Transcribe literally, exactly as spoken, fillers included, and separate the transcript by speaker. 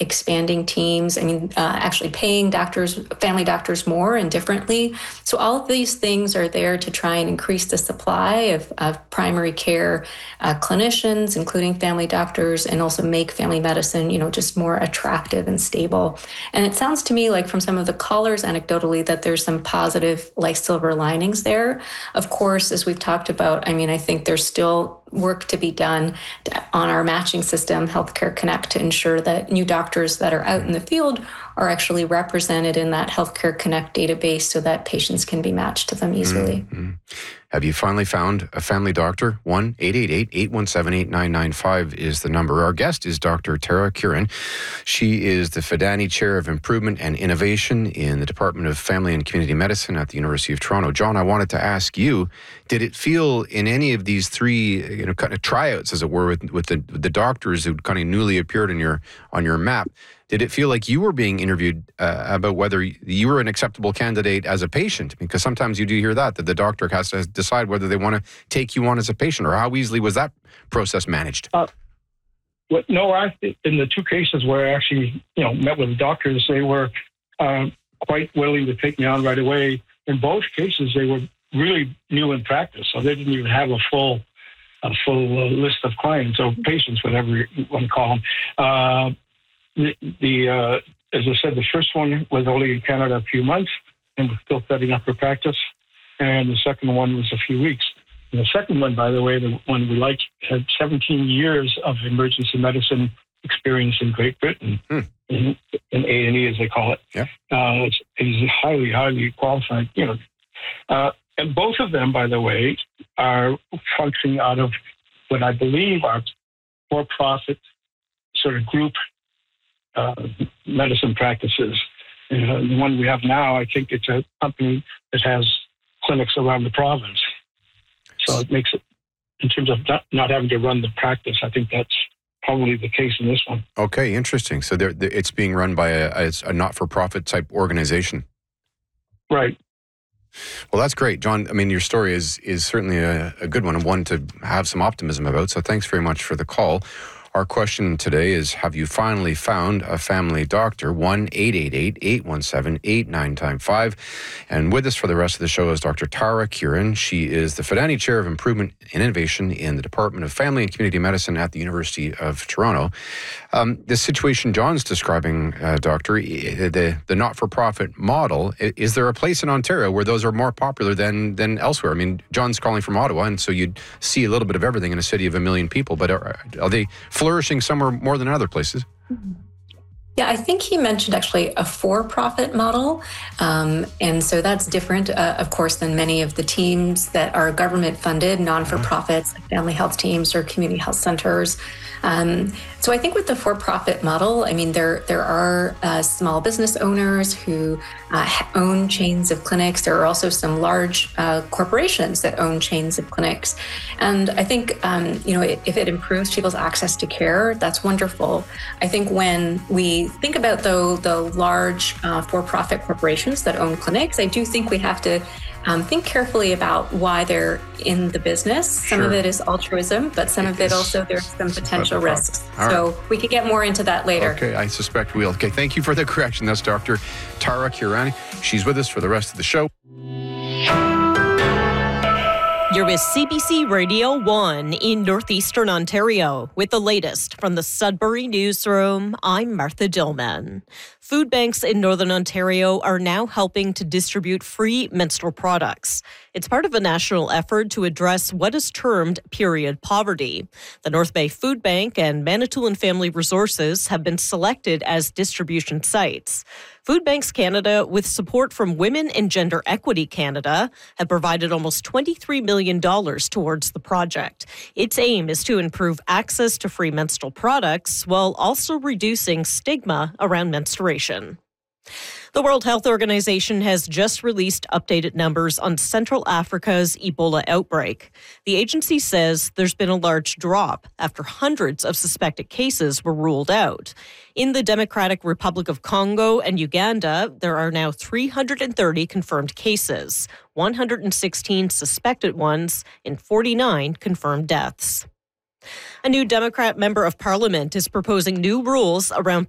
Speaker 1: expanding teams. I mean, uh, actually paying doctors, family doctors more and differently. So all of these things are there to try and increase the supply of, of primary care uh, clinicians, including family doctors, and also make family medicine, you know, just more attractive and stable. And it sounds to me like from some of the callers anecdotally that there's some positive like silver linings there. Of course, as we've talked about, I mean, I think there's still work to be done on our matching system, Healthcare Connect, to ensure that new doctors that are out in the field are actually represented in that Healthcare Connect database so that patients can be matched to them easily.
Speaker 2: Mm-hmm. Have you finally found a family doctor? one eight eight eight, eight one seven, eight nine nine five is the number. Our guest is Doctor Tara Curran. She is the Fidani Chair of Improvement and Innovation in the Department of Family and Community Medicine at the University of Toronto. John, I wanted to ask you, did it feel in any of these three, you know, kind of tryouts, as it were, with, with the, the doctors who kind of newly appeared in your on your map, did it feel like you were being interviewed uh, about whether you were an acceptable candidate as a patient? Because sometimes you do hear that, that the doctor has to decide whether they want to take you on as a patient, or how easily was that process managed?
Speaker 3: Uh, what, no, I in the two cases where I actually, you know, met with the doctors, they were uh, quite willing to take me on right away. In both cases, they were really new in practice, so they didn't even have a full, a full uh, list of clients or patients, whatever you want to call them. Uh, The, the uh, as I said, the first one was only in Canada a few months and was still setting up her practice. And the second one was a few weeks. And the second one, by the way, the one we liked, had seventeen years of emergency medicine experience in Great Britain, hmm. in, in A and E, as they call it.
Speaker 2: Yeah.
Speaker 3: Uh, it's, he's highly, highly qualified. You know, uh, and both of them, by the way, are functioning out of what I believe are for-profit sort of group Uh, medicine practices. Uh, the one we have now, I think it's a company that has clinics around the province. So it makes it, in terms of not, not having to run the practice, I think that's probably the case in this one.
Speaker 2: Okay, interesting. So they're, they're, it's being run by a, a not-for-profit type organization.
Speaker 3: Right.
Speaker 2: Well, that's great, John. I mean, your story is is certainly a, a good one, and one to have some optimism about. So thanks very much for the call. Our question today is, have you finally found a family doctor? one eight eight eight, eight one seven, eight nine nine five. And with us for the rest of the show is Doctor Tara Curran. She is the Fidani Chair of Improvement and Innovation in the Department of Family and Community Medicine at the University of Toronto. Um, the situation John's describing, uh, Doctor, the, the not-for-profit model, is there a place in Ontario where those are more popular than, than elsewhere? I mean, John's calling from Ottawa, and so you'd see a little bit of everything in a city of a million people, but are, are they flourishing somewhere more than other places?
Speaker 1: Yeah, I think he mentioned actually a for-profit model. Um, and so that's different, uh, of course, than many of the teams that are government-funded, non-for-profits, like family health teams or community health centers. Um, so I think with the for-profit model, I mean, there there are uh, small business owners who uh, own chains of clinics. There are also some large uh, corporations that own chains of clinics. And I think, um, you know, if it improves people's access to care, that's wonderful. I think when we think about, though, the large uh, for-profit corporations that own clinics, I do think we have to Um, think carefully about why they're in the business. Some
Speaker 2: Sure.
Speaker 1: of it is altruism, but some of it also there's some potential risks. So right. we could get more into that later.
Speaker 2: Okay, I suspect we'll. Okay, thank you for the correction. That's Doctor Tara Curran. She's with us for the rest of the show.
Speaker 4: You're with C B C Radio one in Northeastern Ontario with the latest from the Sudbury Newsroom. I'm Martha Dillman. Food banks in Northern Ontario are now helping to distribute free menstrual products. It's part of a national effort to address what is termed period poverty. The North Bay Food Bank and Manitoulin Family Resources have been selected as distribution sites. Food Banks Canada, with support from Women and Gender Equity Canada, have provided almost twenty-three million dollars towards the project. Its aim is to improve access to free menstrual products while also reducing stigma around menstruation. The World Health Organization has just released updated numbers on Central Africa's Ebola outbreak. The agency says there's been a large drop after hundreds of suspected cases were ruled out. In the Democratic Republic of Congo and Uganda, there are now three hundred thirty confirmed cases, one hundred sixteen suspected ones, and forty-nine confirmed deaths. A new Democrat member of Parliament is proposing new rules around